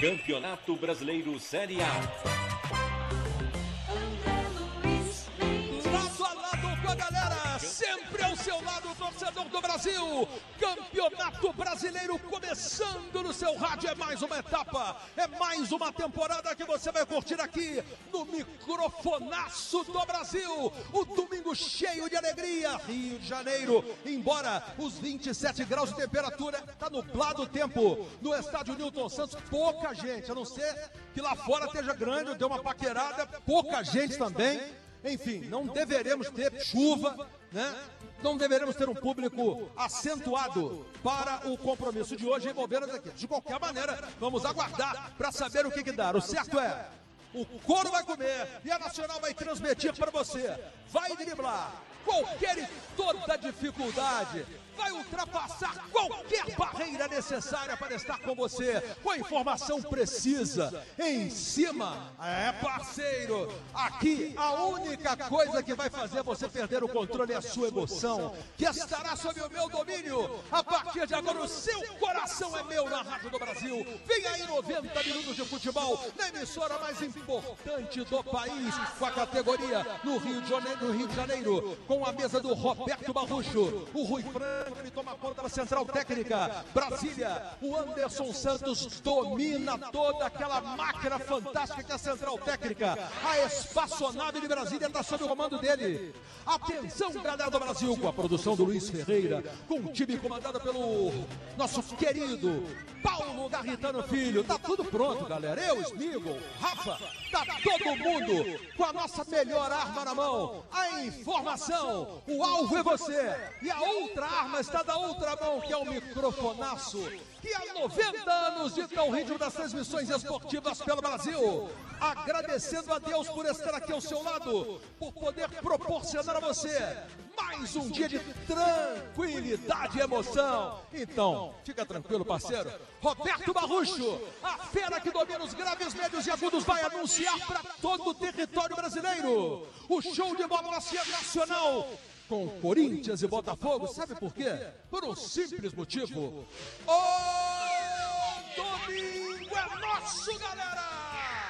Campeonato Brasileiro Série A. Lado a lado com a galera, sempre ao seu lado, torcedor do Brasil. Campeonato Brasileiro começando no seu rádio. É mais uma etapa, é mais uma temporada que você vai curtir aqui no microfonaço do Brasil. O domingo cheio de alegria, Rio de Janeiro. Embora os 27 graus de temperatura, tá nublado o tempo no estádio Newton Santos. Pouca gente, a não ser que lá fora esteja grande, deu uma paquerada, pouca gente também. Enfim, não deveremos ter chuva, né? Não deveremos ter um público acentuado para o compromisso de hoje envolvendo as equipes. De qualquer maneira, vamos aguardar para saber o que dá. O certo é, o couro vai comer e a Nacional vai transmitir para você. Vai driblar qualquer e toda dificuldade. Vai ultrapassar qualquer barreira necessária para estar com você, com a informação precisa, em cima. É, parceiro, aqui a única coisa que vai fazer você perder o controle é a sua emoção, que estará sob o meu domínio. A partir de agora o seu coração é meu na Rádio do Brasil. Vem aí 90 minutos de futebol, na emissora mais importante do país, com a categoria no Rio de Janeiro, com a mesa do Roberto Barrucho, o Rui Franco, ele toma conta da central técnica. Brasília, o Anderson Santos domina toda aquela máquina fantástica que é a central técnica. A espaçonave de Brasília está sob o comando dele. Atenção, galera do Brasil, com a produção do Luiz Ferreira, com o time comandado pelo nosso querido Paulo Garritano Filho. Tá tudo pronto, galera. Eu, Smigol, Rafa, tá todo mundo com a nossa melhor arma na mão, a informação. O alvo é você e a outra arma está da outra mão, que é o microfonaço, que há 90 anos dita o ritmo das transmissões esportivas pelo Brasil. Agradecendo a Deus por estar aqui ao seu lado, por poder proporcionar a você mais um dia de tranquilidade e emoção. Então, fica tranquilo, parceiro. Roberto Barrucho, a fera que domina os graves, médios e agudos, vai anunciar para todo o território brasileiro o show de bola nacional com Corinthians e Botafogo. Sabe por quê? Por um simples motivo. O domingo é nosso, galera!